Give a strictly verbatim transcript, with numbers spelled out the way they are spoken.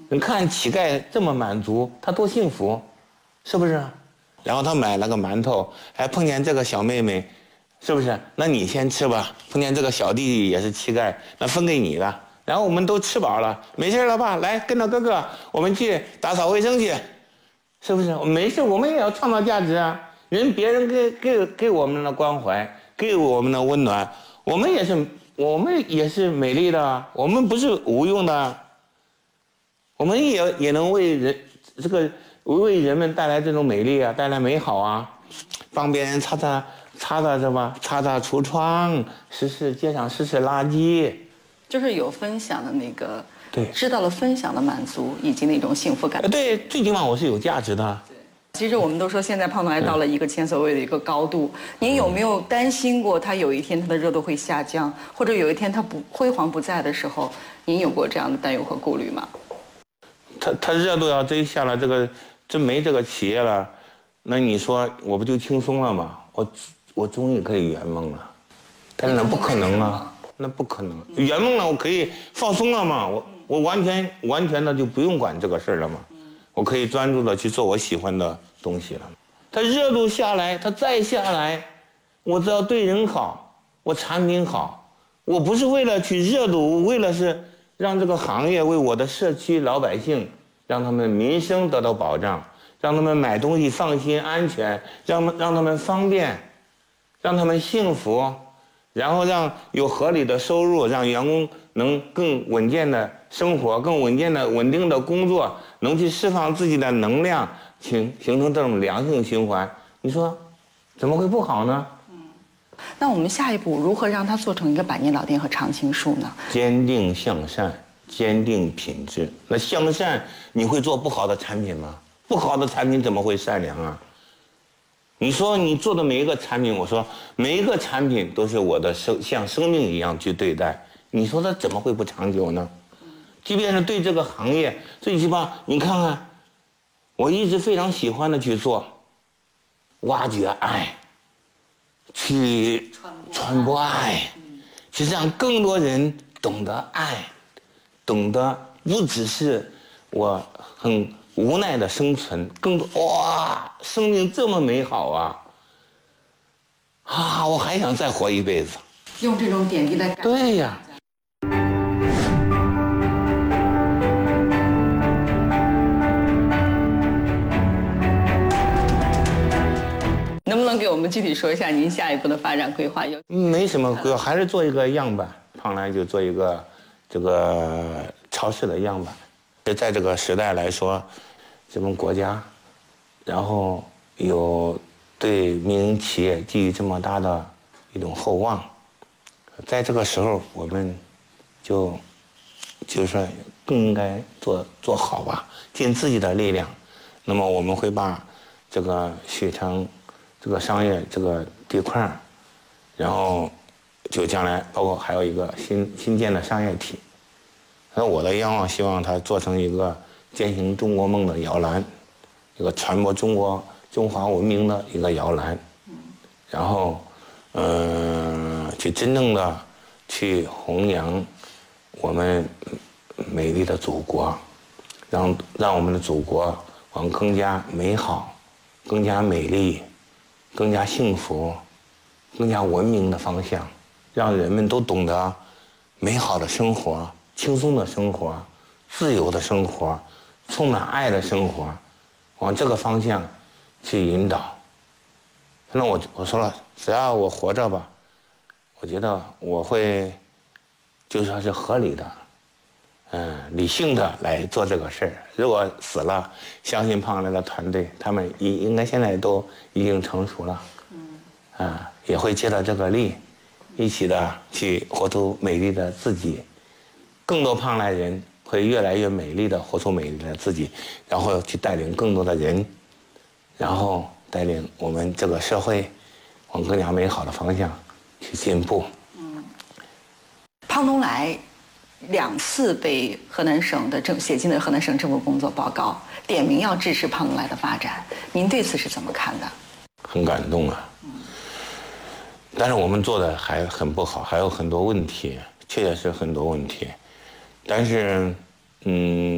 你看乞丐这么满足，他多幸福，是不是？然后他买了个馒头，还碰见这个小妹妹，是不是？那你先吃吧。碰见这个小弟弟也是乞丐，那分给你的。然后我们都吃饱了，没事了吧？来，跟着哥哥，我们去打扫卫生去，是不是？没事，我们也要创造价值啊。人别人给给给我们的关怀，给我们的温暖，我们也是我们也是美丽的，我们不是无用的，我们也也能为人这个为人们带来这种美丽啊，带来美好啊，帮别人擦擦擦擦什么，擦擦橱窗，拾拾街上拾拾垃圾。 就是有分享的那个， 对， 知道了分享的满足以及那种幸福感。 对，最起码我是有价值的。 对，其实我们都说现在胖东来到了一个前所未有的一个高度，您有没有担心过他有一天他的热度会下降，或者有一天他不辉煌不在的时候，您有过这样的担忧和顾虑吗？ 他他热度要真下了，这个真没这个企业了，那你说我不就轻松了吗？我我终于可以圆梦了，但是那不可能啊。那不可能，圆梦了，我可以放松了嘛？我我完全完全的就不用管这个事儿了嘛？我可以专注的去做我喜欢的东西了。它热度下来，它再下来，我只要对人好，我产品好，我不是为了去热度，为了是让这个行业为我的社区老百姓，让他们民生得到保障，让他们买东西放心安全，让让他们方便，让他们幸福。然后让有合理的收入，让员工能更稳健的生活，更稳健的稳定的工作，能去释放自己的能量，形形成这种良性循环。你说，怎么会不好呢？ 嗯，那我们下一步如何让它做成一个百年老店和常青树呢？ 坚定向善，坚定品质。那向善，你会做不好的产品吗？不好的产品怎么会善良啊？你说你做的每一个产品，我说每一个产品都是我的生像生命一样去对待，你说它怎么会不长久呢？即便是对这个行业，最起码你看看，我一直非常喜欢的去做，挖掘爱，去传播爱，去让更多人懂得爱，懂得不只是我很无奈的生存，更多哇，生命这么美好啊！啊，我还想再活一辈子。 用这种点滴来感对呀。 能不能给我们具体说一下您下一步的发展规划？有没什么规划，还是做一个样板。胖来就做一个这个超市的样板。在这个时代来说，这种国家，然后有对民营企业寄予这么大的一种厚望，在这个时候，我们就就是说更应该做做好吧，尽自己的力量。那么我们会把这个许城这个商业这个地块，然后就将来包括还有一个新新建的商业体。那我的愿望，希望它做成一个践行中国梦的摇篮，一个传播中国中华文明的一个摇篮，然后，嗯、呃，去真正的去弘扬我们美丽的祖国，让让我们的祖国往更加美好、更加美丽、更加幸福、更加文明的方向，让人们都懂得美好的生活。轻松的生活，自由的生活，充满爱的生活，往这个方向去引导。那我我说了，只要我活着吧，我觉得我会就说是合理的，嗯，理性的来做这个事儿。如果死了，相信胖来的团队，他们应应该现在都已经成熟了，嗯，啊，也会借着这个力，一起的去活出美丽的自己。更多胖来人会越来越美丽的活出美丽的自己，然后去带领更多的人，然后带领我们这个社会往更加美好的方向去进步。 嗯，胖东来两次被河南省的政写进了河南省政府工作报告，点名要支持胖东来的发展，您对此是怎么看的？ 很感动啊，嗯，但是我们做的还很不好，还有很多问题，确实是很多问题。但是，嗯。